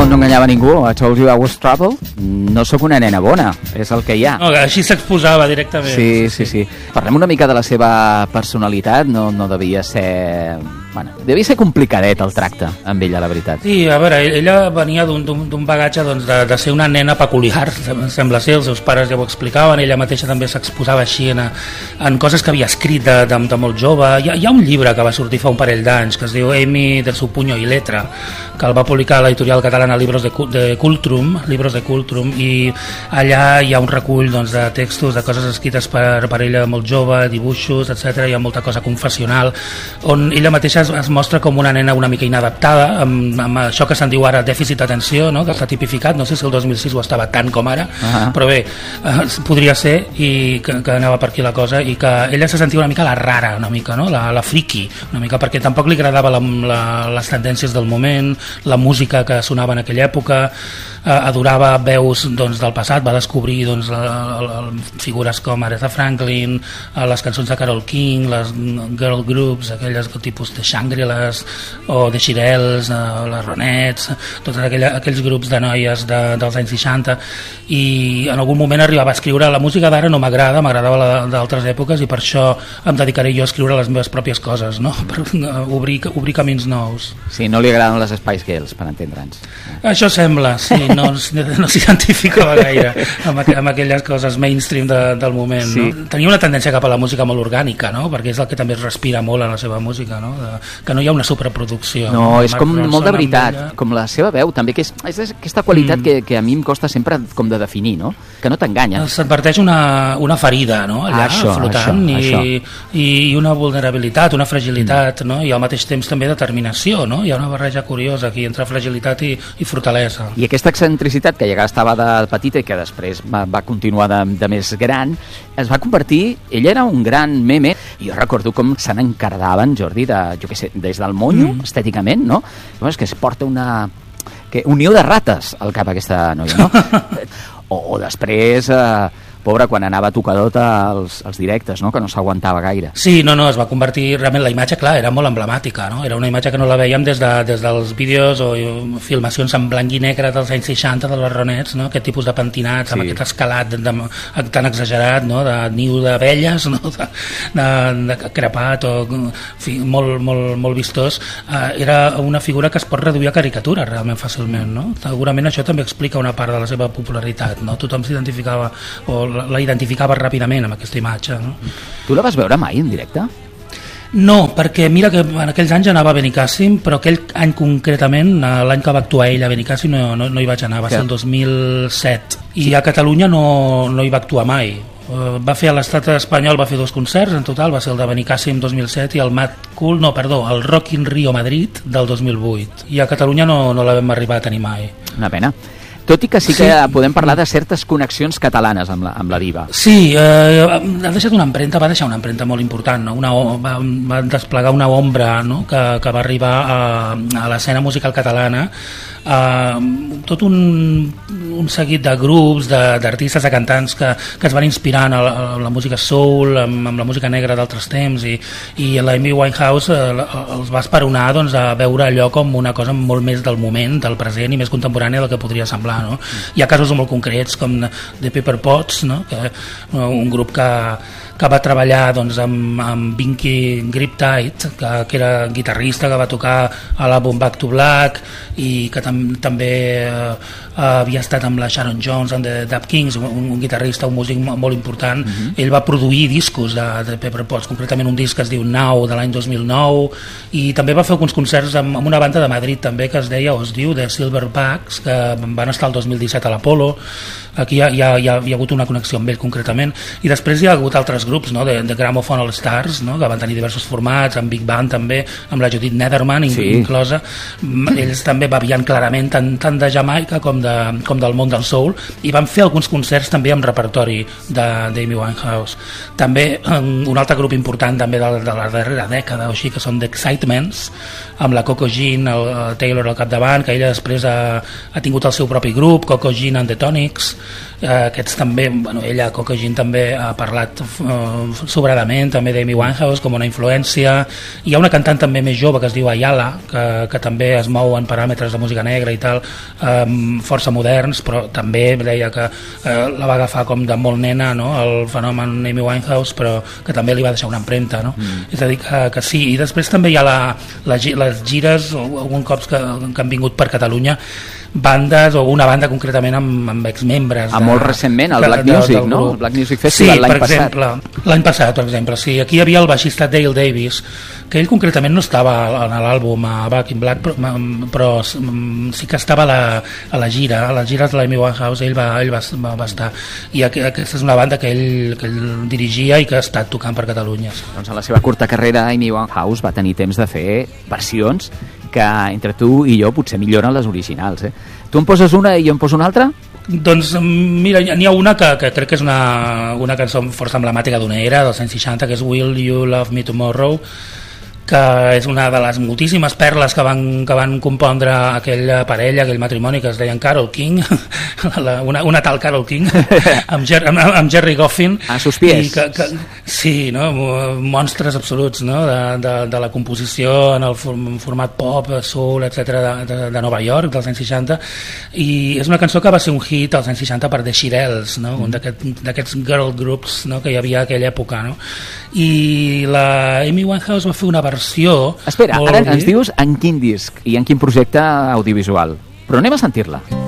no enganyava ningú. I told you I was trouble. No sóc una nena bona, és el que hi ha. No, així s'exposava directament. Sí. Parlem una mica de la seva personalitat. No devia ser... Bueno, devia ser complicadet el tracte amb ella, la veritat. Sí, a veure, ella venia d'un bagatge doncs, de ser una nena peculiar, sembla ser, els seus pares ja ho explicaven, ella mateixa també s'exposava així en coses que havia escrit de molt jove. Hi ha un llibre que va sortir fa un parell d'anys que es diu Amy del su puño y letra, que el va publicar l'editorial catalana Libros de Cultrum, i allà hi ha un recull doncs, de textos, de coses escrites per ella molt jove, dibuixos, etc. Hi ha molta cosa confessional, on ella mateixa es mostra com una nena una mica inadaptada, amb això que se'n diu ara dèficit d'atenció, no? Que està tipificat, no sé si el 2006 ho estava tant com ara, però bé, podria ser, i que anava per aquí la cosa, i que ella se sentia una mica la rara, una mica, no? La friki, una mica, perquè tampoc li agradava les tendències del moment, la música que sonava en aquella època, adorava veus doncs, del passat, va descobrir doncs, figures com Aretha Franklin, les cançons de Carole King, les girl groups, aquelles tipus de Shangri-Las o de Shirelles, les Ronettes, tots aquells grups de noies dels anys 60, i en algun moment arribava a escriure la música d'ara no m'agrada, m'agradava la d'altres èpoques, i per això em dedicaré jo a escriure les meves pròpies coses, no? Per obrir camins nous. Sí, no li agraden les Spice Girls, per entendre'ns. Això sembla, sí, no s'identificava gaire amb aquelles coses mainstream del moment, sí. No? Tenia una tendència cap a la música molt orgànica, no? Perquè és el que també es respira molt en la seva música, no? Que no hi ha una superproducció. No, és com molt de veritat, com la seva veu també, que és aquesta qualitat que a mi em costa sempre com de definir, no? Que no t'enganya. S'adverteix una ferida, no? Allà, flotant, i una vulnerabilitat, una fragilitat, no? I al mateix temps també determinació, no? Hi ha una barreja curiosa aquí entre fragilitat i fortalesa. I aquesta excentricitat que ja estava de petita i que després va continuar de més gran, es va convertir... Ella era un gran meme, i jo recordo com se n'encardaven, Jordi, jo què sé, des del monyo, estèticament, no? És que es porta una unió de rates al cap aquesta noia, no? o després... Pobre, quan anava tocadota als directes, no? Que no s'aguantava gaire. Sí, no, es va convertir... Realment la imatge, clar, era molt emblemàtica, no? Era una imatge que no la veiem des dels vídeos o filmacions en blanc i negre dels anys 60 de les Ronettes, no? Aquest tipus de pentinats, amb aquest escalat tan exagerat, no? De niu d'abelles, no? De crepat, molt vistós. Era una figura que es pot reduir a caricatura realment fàcilment, no? Segurament això també explica una part de la seva popularitat, no? Tothom s'identificava o la identificava ràpidament amb aquesta imatge, no? Tu la vas veure mai en directe? No, perquè mira que en aquells anys anava a Benicàssim, però aquell any concretament, l'any que va actuar ella a Benicàssim, no hi vaig anar, va ser el 2007, i a Catalunya no hi va actuar mai. Va fer a l'Estat espanyol, va fer 2 concerts en total, va ser el de Benicàssim 2007 i el el Rock in Rio Madrid del 2008, i a Catalunya no la vam arribar a tenir mai. Una pena. Tot i que sí que podem parlar de certes connexions catalanes amb la diva. Sí, va deixar una empremta molt important, no? Va desplegar una ombra, no? que va arribar a l'escena musical catalana, tot un seguit de grups, d'artistes, de cantants que es van inspirar en la música soul, amb la música negra d'altres temps, i l'Amy Winehouse els va esperonar doncs, a veure allò com una cosa molt més del moment, del present i més contemporània del que podria semblar. No? Hi ha casos molt concrets com The Pepper Pots, no? Un grup que va treballar doncs, amb Binky Griptide, que era guitarrista, que va tocar a l'àlbum Back to Black, i que també havia estat amb la Sharon Jones and the Dap Kings, un guitarrista, un músic molt important. Ell va produir discos de Pepper Potts, concretament un disc que es diu Now, de l'any 2009, i també va fer alguns concerts amb una banda de Madrid també que es diu The Silverbacks, que van estar el 2017 a l'Apolo. Aquí hi ha hagut una connexió amb ell concretament, i després hi ha hagut altres grups, no? de Gramophone All Stars, no? Que van tenir diversos formats, amb Big Band també, amb la Judith Nederman inclosa. Ells també bevien clarament tant de Jamaica com del món del soul, i van fer alguns concerts també amb repertori d'Amy Winehouse. També un altre grup important també de la darrera dècada o així, que són The Excitements, amb la Coco Jean, el Taylor al capdavant, que ella després ha tingut el seu propi Group, Coco Jean and the Tonics, aquests també, bueno, ella, Coco Jean, també ha parlat sobradament també d'Amy Winehouse com una influència. Hi ha una cantant també més jove que es diu Ayala, que també es mou en paràmetres de música negra i tal, força moderns, però també deia que la va agafar com de molt nena, no?, el fenomen Amy Winehouse, però que també li va deixar una empremta, no? És a dir, que sí. I després també hi ha les gires, alguns cops que han vingut per Catalunya, bandes, o una banda concretament amb exmembres molt recentment, el Black Music, no? El Black Music Festival, l'any passat. L'any passat, per exemple, sí. Aquí hi havia el baixista Dale Davis, que ell concretament no estava en l'àlbum Back in Black, però sí que estava a la gira, a les gires de l'Amy Winehouse. Ell va estar, i aquesta és una banda que ell dirigia i que ha estat tocant per Catalunya. Doncs en la seva curta carrera Amy Winehouse va tenir temps de fer versions que entre tu i jo potser milloren les originals, eh? Tu em poses una i jo em poso una altra? Doncs mira, n'hi ha una que crec que és una cançó força emblemàtica d'una era, dels anys 60, que és Will You Love Me Tomorrow, que és una de les moltíssimes perles que van compondre aquella parella, aquell matrimoni que es deien Carole King, una tal Carole King, amb Jerry Goffin. A sus pies. Sí, no? Monstres absoluts, no?, de la composició en el format pop, soul, etc. de Nova York, dels anys 60, i és una cançó que va ser un hit als anys 60 per The Shirelles, no?, un d'aquests girl groups, no?, que hi havia a aquella època, no? I la Amy Winehouse va fer una versió... Espera, ara ens dius en quin disc i en quin projecte audiovisual, però anem a sentir-la.